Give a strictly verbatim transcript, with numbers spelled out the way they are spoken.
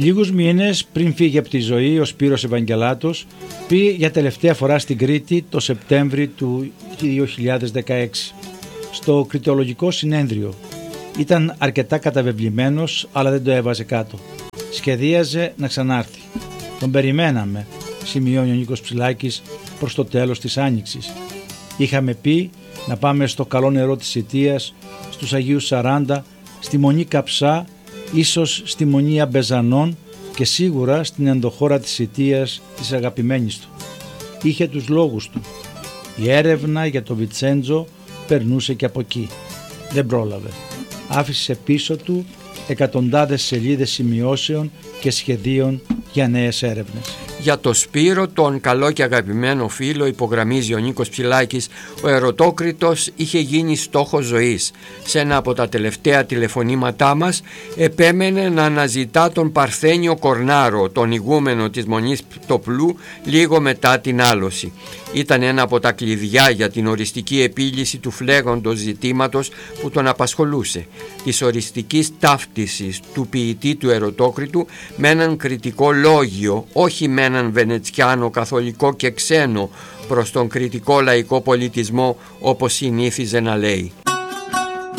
Λίγους μήνες πριν φύγει από τη ζωή, ο Σπύρος Ευαγγελάτος πήγε για τελευταία φορά στην Κρήτη το Σεπτέμβρη του δύο χιλιάδες δεκαέξι στο Κρητολογικό Συνέδριο. Ήταν αρκετά καταβεβλημένος, αλλά δεν το έβαζε κάτω. Σχεδίαζε να ξανάρθει. Τον περιμέναμε, σημειώνει ο Νίκος Ψηλάκης προς το τέλος της Άνοιξης. Είχαμε πει να πάμε στο καλό νερό της Σιτίας, στους Αγίους Σαράντα, στη Μονή Καψά, ίσως στη Μονή Αμπεζανών και σίγουρα στην ενδοχώρα της Σιτίας της αγαπημένης του. Είχε τους λόγους του. Η έρευνα για το Βιτσέντζο περνούσε και από εκεί. Δεν πρόλαβε. Άφησε πίσω του εκατοντάδες σελίδες σημειώσεων και σχεδίων για νέες έρευνες. Για το Σπύρο, τον καλό και αγαπημένο φίλο, υπογραμμίζει ο Νίκος Ψηλάκης, ο Ερωτόκριτος είχε γίνει στόχος ζωής. Σε ένα από τα τελευταία τηλεφωνήματά μας επέμενε να αναζητά τον Παρθένιο Κορνάρο, τον ηγούμενο της Μονής Πτοπλού, λίγο μετά την άλωση. Ήταν ένα από τα κλειδιά για την οριστική επίλυση του φλέγοντος ζητήματος που τον απασχολούσε, της οριστικής ταύτισης του ποιητή του Ερωτόκριτου με έναν κριτικό λόγιο, όχι με έναν βενετσιάνο καθολικό και ξένο προς τον κριτικό λαϊκό πολιτισμό, όπως συνήθιζε να λέει.